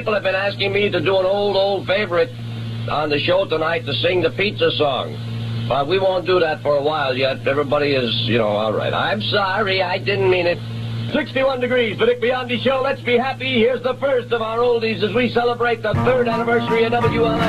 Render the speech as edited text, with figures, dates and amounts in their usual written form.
People have been asking me to do an old favorite on the show tonight to sing the pizza song. But we won't do that for a while yet. Everybody is, all right. I'm sorry, I didn't mean it. 61 degrees, the Dick Biondi Show. Let's be happy. Here's the first of our oldies as we celebrate the 3rd anniversary of WLA.